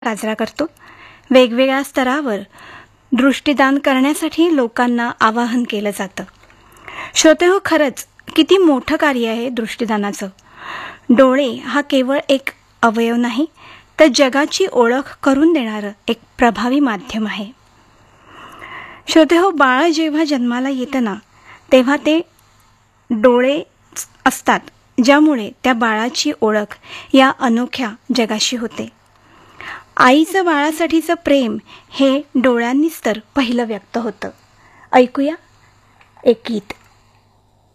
साजरा करतो. वेगवेगळ्या स्तरावर दृष्टिदान करण्यासाठी लोकांना आवाहन केलं जातं. श्रोतेहो, खरंच किती मोठं कार्य आहे दृष्टिदानाचं. डोळे हा केवळ एक अवयव नाही, तर जगाची ओळख करून देणारं एक प्रभावी माध्यम आहे. श्रोतेहो, बाळ जेव्हा जन्माला येतं ना, तेव्हा ते डोळे असतात, ज्यामुळे त्या बाळाची ओळख या अनोख्या जगाशी होते. आईचं बाळासाठीचं प्रेम हे डोळ्यांनीच तर पहिलं व्यक्त होतं. ऐकूया एक गीत.